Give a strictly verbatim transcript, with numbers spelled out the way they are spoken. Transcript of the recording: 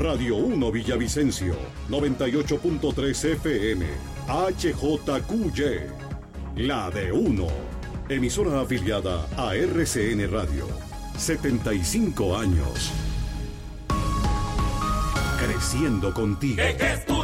Radio uno Villavicencio, noventa y ocho punto tres F M, H J Q Y, la de uno. Emisora afiliada a R C N Radio. setenta y cinco años. Creciendo contigo.